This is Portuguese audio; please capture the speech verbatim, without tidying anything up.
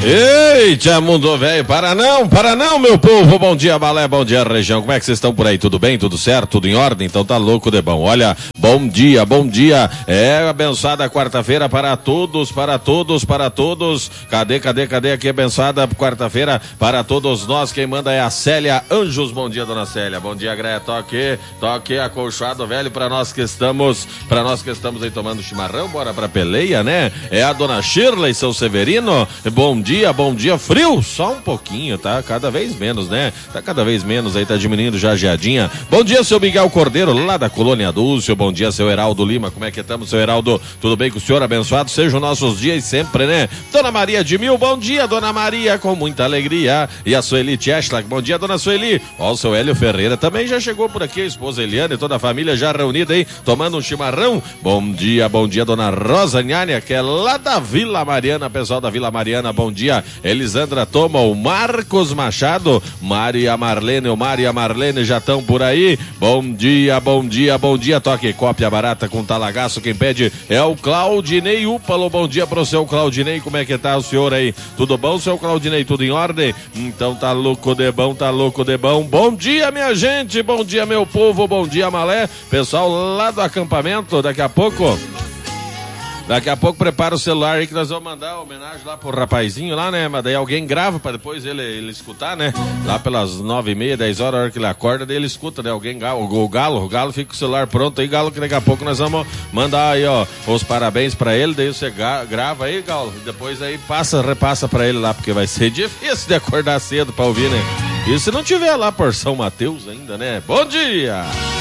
Eita, mundo velho, para não, para não, meu povo. Bom dia, Balé, bom dia, região. Como é que vocês estão por aí? Tudo bem? Tudo certo? Tudo em ordem? Então tá louco de bom. Olha, bom dia, bom dia. É abençoada quarta-feira para todos, para todos, para todos. Cadê, cadê, cadê aqui abençoada quarta-feira para todos nós? Quem manda é a Célia Anjos. Bom dia, dona Célia. Bom dia, Greia. Toque, toque acolchoado velho para nós que estamos, para nós que estamos aí tomando chimarrão. Bora pra peleia, né? É a dona Shirley, São Severino. Bom dia, bom dia. Frio, só um pouquinho, tá? Cada vez menos, né? Tá cada vez menos aí, tá diminuindo já a geadinha. Bom dia, seu Miguel Cordeiro, lá da Colônia Dúcio. Bom dia, seu Heraldo Lima. Como é que estamos, seu Heraldo? Tudo bem com o senhor? Abençoado sejam nossos dias sempre, né? Dona Maria de Mil, bom dia, dona Maria, com muita alegria. E a Sueli Tcheslak, bom dia, dona Sueli. Ó, o seu Hélio Ferreira também já chegou por aqui, a esposa Eliane e toda a família já reunida aí, tomando um chimarrão. Bom dia, bom dia, dona Rosa Nhania, que é lá da Vila Mariana, pessoal da Vila Mariana, bom dia. Elisandra Toma, o Marcos Machado, Maria Marlene, o Maria Marlene já estão por aí. Bom dia, bom dia, bom dia. Toque cópia barata com talagaço. Quem pede é o Claudinei Upalo. Bom dia pro seu Claudinei. Como é que tá o senhor aí? Tudo bom, seu Claudinei? Tudo em ordem? Então tá louco de bom, tá louco de bom. Bom dia, minha gente. Bom dia, meu povo. Bom dia, Malé. Pessoal lá do acampamento, daqui a pouco. Daqui a pouco prepara o celular aí que nós vamos mandar uma homenagem lá pro rapazinho lá, né? Mas daí alguém grava pra depois ele, ele escutar, né? Lá pelas nove e meia, dez horas, a hora que ele acorda, daí ele escuta, né? Alguém, o, o Galo, o Galo fica com o celular pronto aí, Galo, que daqui a pouco nós vamos mandar aí, ó, os parabéns pra ele, daí você grava aí, Galo, depois aí passa, repassa pra ele lá, porque vai ser difícil de acordar cedo pra ouvir, né? E se não tiver lá por São Mateus ainda, né? Bom dia!